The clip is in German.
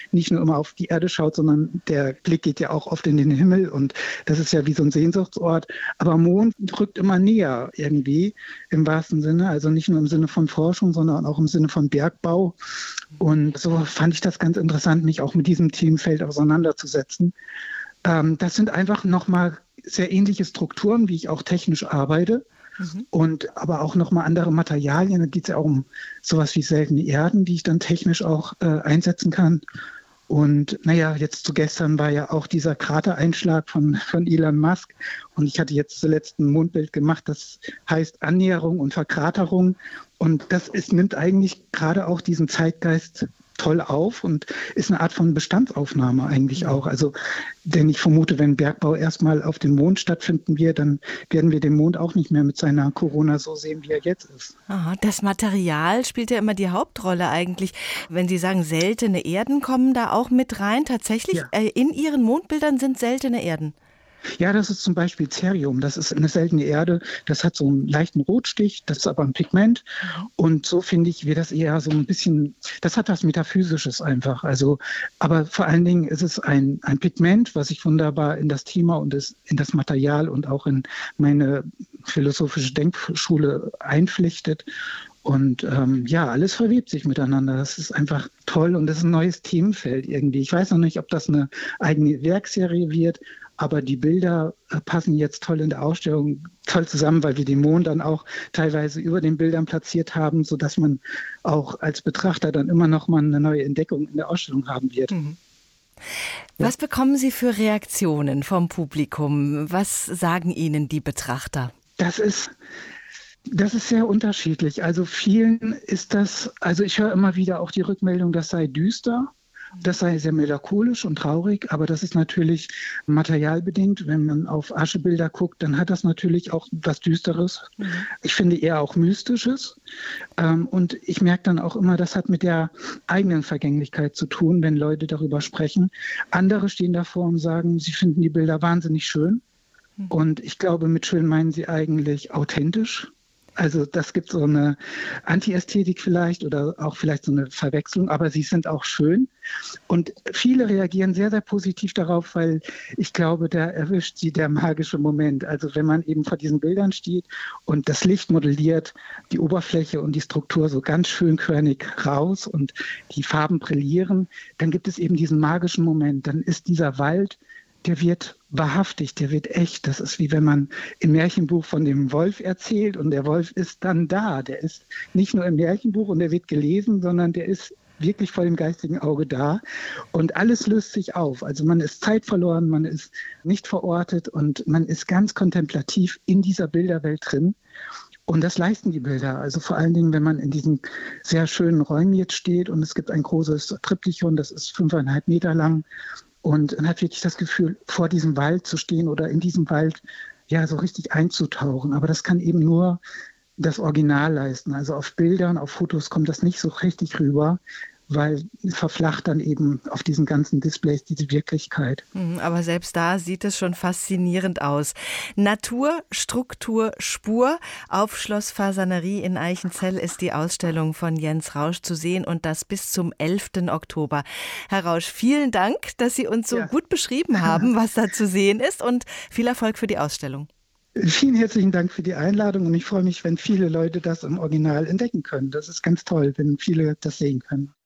nicht nur immer auf die Erde schaut, sondern der Blick geht ja auch oft in den Himmel und das ist ja wie so ein Sehnsuchtsort. Aber Mond rückt immer näher irgendwie im wahrsten Sinne, also nicht nur im Sinne von Forschung, sondern auch im Sinne von Bergbau. Und so fand ich das ganz interessant, mich auch mit diesem Themenfeld auseinanderzusetzen. Das sind einfach nochmal sehr ähnliche Strukturen, wie ich auch technisch arbeite. Und aber auch nochmal andere Materialien. Da geht es ja auch um sowas wie seltene Erden, die ich dann technisch auch einsetzen kann. Und naja, jetzt zu gestern war ja auch dieser Kratereinschlag von Elon Musk. Und ich hatte jetzt zuletzt ein Mondbild gemacht, das heißt Annäherung und Verkraterung. Und nimmt eigentlich gerade auch diesen Zeitgeist toll auf und ist eine Art von Bestandsaufnahme eigentlich auch. Also, denn ich vermute, wenn Bergbau erstmal auf dem Mond stattfinden wird, dann werden wir den Mond auch nicht mehr mit seiner Corona so sehen, wie er jetzt ist. Aha, das Material spielt ja immer die Hauptrolle eigentlich. Wenn Sie sagen, seltene Erden kommen da auch mit rein. Tatsächlich, Ja. In Ihren Mondbildern sind seltene Erden. Ja, das ist zum Beispiel Cerium. Das ist eine seltene Erde. Das hat so einen leichten Rotstich. Das ist aber ein Pigment. Und so finde ich, wird das eher so ein bisschen, das hat was Metaphysisches einfach. Also, aber vor allen Dingen ist es ein Pigment, was sich wunderbar in das Thema und in das Material und auch in meine philosophische Denkschule einpflichtet. Und ja, alles verwebt sich miteinander. Das ist einfach toll und das ist ein neues Themenfeld irgendwie. Ich weiß noch nicht, ob das eine eigene Werkserie wird, aber die Bilder passen jetzt toll in der Ausstellung toll zusammen, weil wir den Mond dann auch teilweise über den Bildern platziert haben, sodass man auch als Betrachter dann immer noch mal eine neue Entdeckung in der Ausstellung haben wird. Was bekommen Sie für Reaktionen vom Publikum? Was sagen Ihnen die Betrachter? Das ist sehr unterschiedlich. Also vielen ist das, also ich höre immer wieder auch die Rückmeldung, das sei düster. Das sei sehr melancholisch und traurig, aber das ist natürlich materialbedingt. Wenn man auf Aschebilder guckt, dann hat das natürlich auch was Düsteres. Ich finde eher auch Mystisches. Und ich merke dann auch immer, das hat mit der eigenen Vergänglichkeit zu tun, wenn Leute darüber sprechen. Andere stehen davor und sagen, sie finden die Bilder wahnsinnig schön. Und ich glaube, mit schön meinen sie eigentlich authentisch. Also das gibt so eine Antiästhetik vielleicht oder auch vielleicht so eine Verwechslung, aber sie sind auch schön. Und viele reagieren sehr, sehr positiv darauf, weil ich glaube, da erwischt sie der magische Moment. Also wenn man eben vor diesen Bildern steht und das Licht modelliert, die Oberfläche und die Struktur so ganz schönkörnig raus und die Farben brillieren, dann gibt es eben diesen magischen Moment. Dann ist dieser Wald, der wird wahrhaftig, der wird echt. Das ist wie wenn man im Märchenbuch von dem Wolf erzählt und der Wolf ist dann da. Der ist nicht nur im Märchenbuch und der wird gelesen, sondern der ist wirklich vor dem geistigen Auge da und alles löst sich auf. Also man ist zeitverloren, man ist nicht verortet und man ist ganz kontemplativ in dieser Bilderwelt drin. Und das leisten die Bilder. Also vor allen Dingen, wenn man in diesen sehr schönen Räumen jetzt steht und es gibt ein großes Triptychon, das ist 5,5 Meter lang. Und man hat wirklich das Gefühl, vor diesem Wald zu stehen oder in diesem Wald ja so richtig einzutauchen. Aber das kann eben nur das Original leisten. Also auf Bildern, auf Fotos kommt das nicht so richtig rüber, weil verflacht dann eben auf diesen ganzen Displays diese Wirklichkeit. Aber selbst da sieht es schon faszinierend aus. Natur, Struktur, Spur. Auf Schloss Fasanerie in Eichenzell ist die Ausstellung von Jens Rausch zu sehen und das bis zum 11. Oktober. Herr Rausch, vielen Dank, dass Sie uns so gut beschrieben haben, was da zu sehen ist und viel Erfolg für die Ausstellung. Vielen herzlichen Dank für die Einladung und ich freue mich, wenn viele Leute das im Original entdecken können. Das ist ganz toll, wenn viele das sehen können.